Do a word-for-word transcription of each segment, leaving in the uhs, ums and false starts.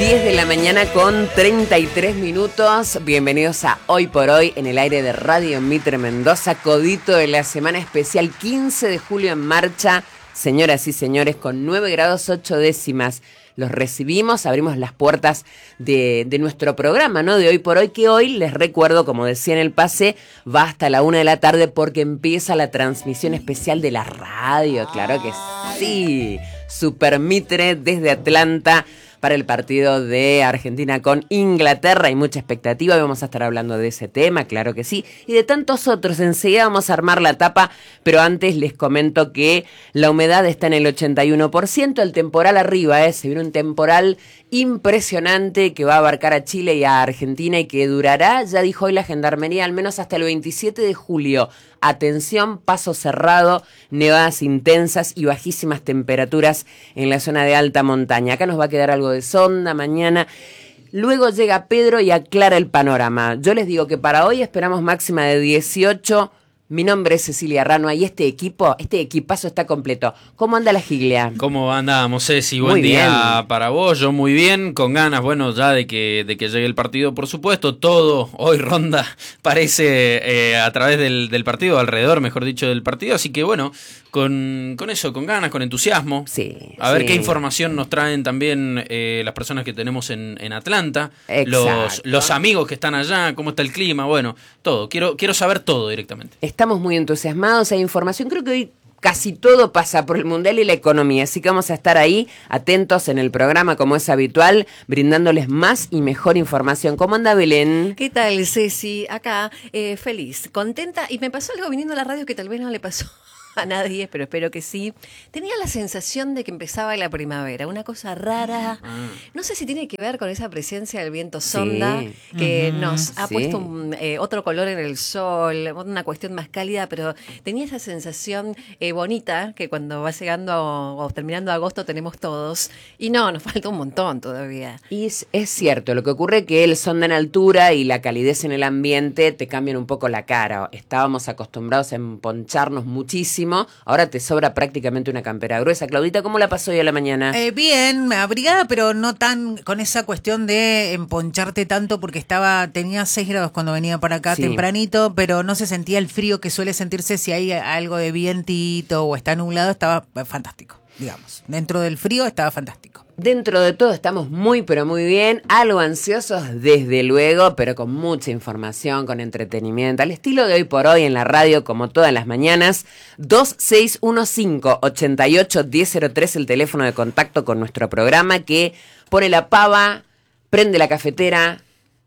diez de la mañana con treinta y tres minutos. Bienvenidos a Hoy por Hoy en el aire de Radio Mitre Mendoza. Codito de la semana especial, quince de julio en marcha. Señoras y señores, con nueve grados ocho décimas. Los recibimos, abrimos las puertas de, de nuestro programa, ¿no? De Hoy por Hoy, que hoy, les recuerdo, como decía en el pase, va hasta la una de la tarde porque empieza la transmisión especial de la radio. Claro que sí. Super Mitre desde Atlanta para el partido de Argentina con Inglaterra. Hay mucha expectativa, vamos a estar hablando de ese tema, claro que sí, y de tantos otros. Enseguida vamos a armar la tapa, pero antes les comento que la humedad está en el ochenta y uno por ciento, el temporal arriba, ¿eh? Se viene un temporal impresionante que va a abarcar a Chile y a Argentina y que durará, ya dijo hoy la Gendarmería, al menos hasta el veintisiete de julio. Atención, paso cerrado, nevadas intensas y bajísimas temperaturas en la zona de alta montaña. Acá nos va a quedar algo de sonda mañana. Luego llega Pedro y aclara el panorama. Yo les digo que para hoy esperamos máxima de dieciocho. Mi nombre es Cecilia Ranoa y este equipo, este equipazo está completo. ¿Cómo anda la Giglia? ¿Cómo andamos, Ceci? Buen Muy día bien. para vos, yo muy bien, con ganas, bueno, ya de que, de que llegue el partido, por supuesto. Todo hoy ronda, parece, eh, a través del, del partido, alrededor, mejor dicho, del partido. Así que bueno, con, con eso, con ganas, con entusiasmo. Sí. A ver sí. qué información nos traen también eh, las personas que tenemos en, en Atlanta. Exacto. Los, los amigos que están allá, cómo está el clima, bueno, todo. Quiero, quiero saber todo directamente. Estamos muy entusiasmados, hay información, creo que hoy casi todo pasa por el mundial y la economía, así que vamos a estar ahí atentos en el programa como es habitual, brindándoles más y mejor información. ¿Cómo anda Belén? ¿Qué tal, Ceci? Acá, eh, feliz, contenta, y me pasó algo viniendo a la radio que tal vez no le pasó a nadie, pero espero que sí. Tenía la sensación de que empezaba la primavera, una cosa rara. Ah. No sé si tiene que ver con esa presencia del viento sonda, Sí. que Uh-huh. nos ha Sí. puesto un, eh, otro color en el sol, una cuestión más cálida, pero tenía esa sensación eh, bonita que cuando va llegando o, o terminando agosto tenemos todos. Y no, nos falta un montón todavía. Y es, es cierto, lo que ocurre es que el sonda en altura y la calidez en el ambiente te cambian un poco la cara. Estábamos acostumbrados a emponcharnos muchísimo. Ahora te sobra prácticamente una campera gruesa. Claudita, ¿cómo la pasó hoy a la mañana? Eh, bien, abrigada, pero no tan con esa cuestión de emponcharte tanto porque estaba tenía seis grados cuando venía para acá Sí. tempranito, pero no se sentía el frío que suele sentirse si hay algo de vientito o está nublado. Estaba fantástico, digamos. Dentro del frío estaba fantástico. Dentro de todo estamos muy pero muy bien, algo ansiosos desde luego, pero con mucha información, con entretenimiento, al estilo de Hoy por Hoy en la radio como todas las mañanas. Dos seis uno cinco, ocho ocho uno cero cero tres el teléfono de contacto con nuestro programa que pone la pava, prende la cafetera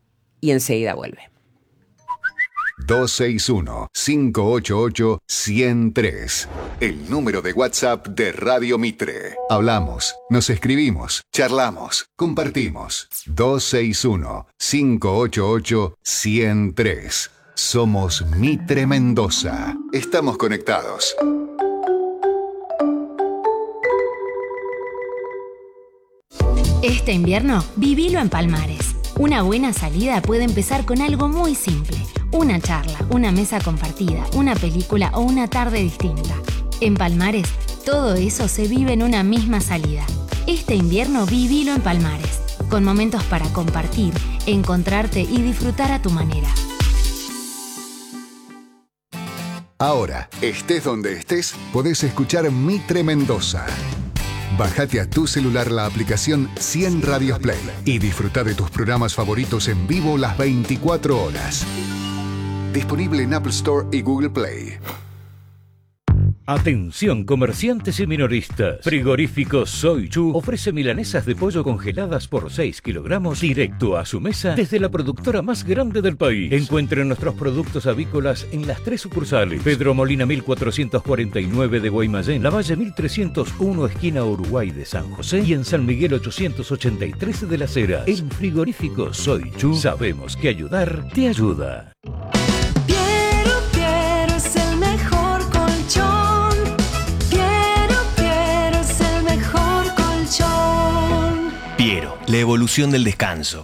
y enseguida vuelve. dos seis uno, cinco ocho ocho, uno cero tres. El número de WhatsApp de Radio Mitre. Hablamos, nos escribimos, charlamos, compartimos. dos seis uno, cinco ocho ocho, uno cero tres. Somos Mitre Mendoza. Estamos conectados. Este invierno, vivilo en Palmares. Una buena salida puede empezar con algo muy simple. Una charla, una mesa compartida, una película o una tarde distinta. En Palmares, todo eso se vive en una misma salida. Este invierno, vivilo en Palmares. Con momentos para compartir, encontrarte y disfrutar a tu manera. Ahora, estés donde estés, podés escuchar Mitre Mendoza. Bájate a tu celular la aplicación cien Radios Play y disfruta de tus programas favoritos en vivo las veinticuatro horas. Disponible en Apple Store y Google Play. Atención comerciantes y minoristas. Frigorífico Soy Chu ofrece milanesas de pollo congeladas por seis kilogramos directo a su mesa desde la productora más grande del país. Encuentren nuestros productos avícolas en las tres sucursales. Pedro Molina mil cuatrocientos cuarenta y nueve de Guaymallén, La Valle mil trescientos uno esquina Uruguay de San José y en San Miguel ochocientos ochenta y tres de Las Heras. En Frigorífico Soy Chu sabemos que ayudar te ayuda. Piero, Piero es el mejor colchón. Piero, Piero es el mejor colchón. Piero, la evolución del descanso.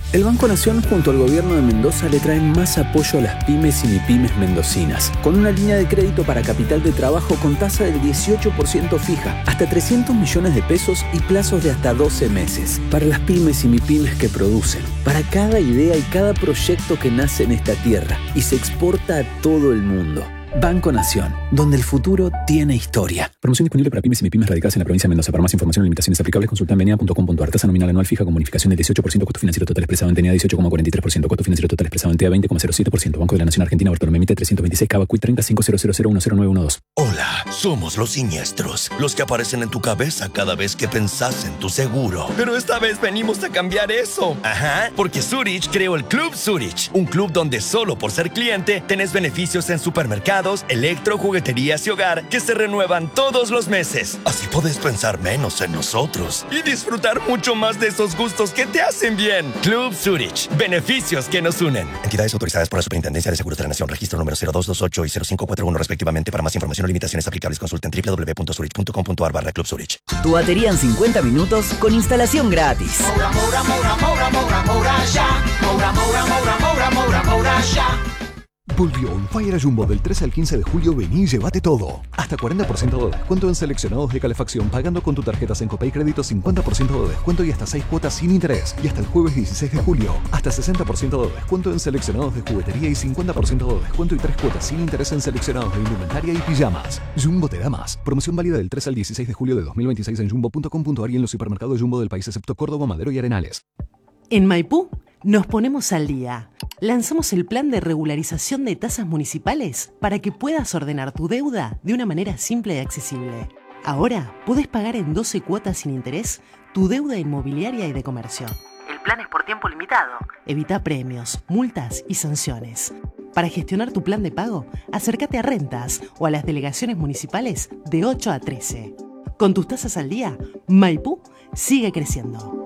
El Banco Nación junto al Gobierno de Mendoza le traen más apoyo a las pymes y mipymes mendocinas, con una línea de crédito para capital de trabajo con tasa del dieciocho por ciento fija, hasta trescientos millones de pesos y plazos de hasta doce meses. Para las pymes y mipymes que producen, para cada idea y cada proyecto que nace en esta tierra y se exporta a todo el mundo. Banco Nación, donde el futuro tiene historia. Promoción disponible para pymes y mipymes radicadas en la provincia de Mendoza. Para más información o limitaciones aplicables, consulta en venia punto com punto ar. Tasa nominal anual fija con bonificación del dieciocho por ciento, costo financiero total expresado en T N A dieciocho coma cuarenta y tres por ciento, costo financiero total expresado en T A veinte coma cero siete por ciento. Banco de la Nación Argentina, Bartolomé Mitre trescientos veintiséis, Cava Quit treinta, cinco cero cero cero uno cero nueve uno dos. Hola, somos los siniestros, los que aparecen en tu cabeza cada vez que pensás en tu seguro. Pero esta vez venimos a cambiar eso. Ajá, porque Zurich creó el Club Zurich, un club donde solo por ser cliente tenés beneficios en supermercados, electro, jugueterías y hogar que se renuevan todos los meses. Así podés pensar menos en nosotros y disfrutar mucho más de esos gustos que te hacen bien. Club Zurich, beneficios que nos unen. Entidades autorizadas por la Superintendencia de Seguros de la Nación, registro número cero dos dos ocho y cero cinco cuatro uno respectivamente. Para más información o limitaciones aplicables, consulta en doble u doble u doble u punto zurich punto com punto ar barra Club Zurich. Tu batería en cincuenta minutos con instalación gratis. Moura, Moura, Moura, Moura, Moura, Moura, ya. Moura, Moura, Moura, Moura, Moura, Moura, ya. Volvió On Fire a Jumbo del tres al quince de julio. Vení y llévate todo. Hasta cuarenta por ciento de descuento en seleccionados de calefacción pagando con tu tarjeta Sencopay Crédito, cincuenta por ciento de descuento y hasta seis cuotas sin interés. Y hasta el jueves dieciséis de julio, hasta sesenta por ciento de descuento en seleccionados de juguetería y cincuenta por ciento de descuento y tres cuotas sin interés en seleccionados de indumentaria y pijamas. Jumbo te da más. Promoción válida del tres al dieciséis de julio de dos mil veintiséis en jumbo punto com punto ar y en los supermercados Jumbo del país excepto Córdoba, Madero y Arenales. En Maipú nos ponemos al día. Lanzamos el plan de regularización de tasas municipales para que puedas ordenar tu deuda de una manera simple y accesible. Ahora podés pagar en doce cuotas sin interés tu deuda inmobiliaria y de comercio. El plan es por tiempo limitado. Evita premios, multas y sanciones. Para gestionar tu plan de pago, acércate a Rentas o a las delegaciones municipales de ocho a trece. Con tus tasas al día, Maipú sigue creciendo.